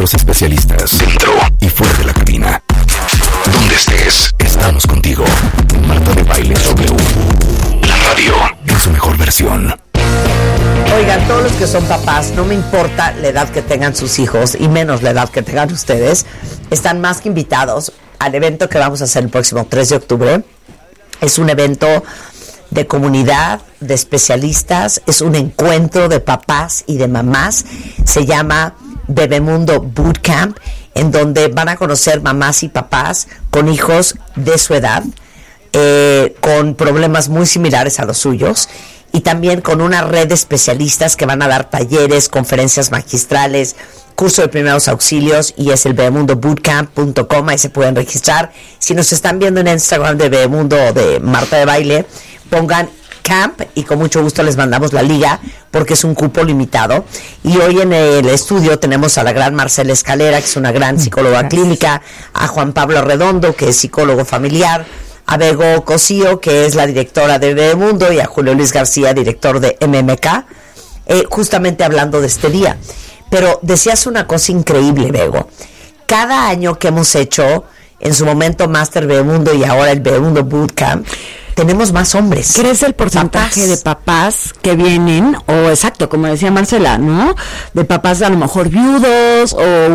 nuestros especialistas, dentro y fuera de la cabina. Donde estés, estamos contigo. Marta de Baile W. La radio en su mejor versión. Oigan, todos los que son papás, no me importa la edad que tengan sus hijos y menos la edad que tengan ustedes, están más que invitados al evento que vamos a hacer el próximo 3 de octubre. Es un evento de comunidad, de especialistas, es un encuentro de papás y de mamás. Se llama Bebemundo Bootcamp, en donde van a conocer mamás y papás con hijos de su edad, con problemas muy similares a los suyos, y también con una red de especialistas que van a dar talleres, conferencias magistrales, curso de primeros auxilios, y es el bebemundobootcamp.com. Ahí se pueden registrar. Si nos están viendo en Instagram de Bebemundo o de Marta de Baile, pongan camp y con mucho gusto les mandamos la liga, porque es un cupo limitado. Y hoy en el estudio tenemos a la gran Marcela Escalera, que es una gran psicóloga clínica, a Juan Pablo Redondo, que es psicólogo familiar, a Bego Cosío, que es la directora de Bebemundo, y a Julio Luis García, director de MMK, justamente hablando de este día. Pero decías una cosa increíble, Bego. Cada año que hemos hecho, en su momento Master Bebemundo y ahora el Bebemundo Bootcamp, tenemos más hombres. Crece el porcentaje de papás que vienen, o exacto, como decía Marcela, ¿no? De papás a lo mejor viudos, o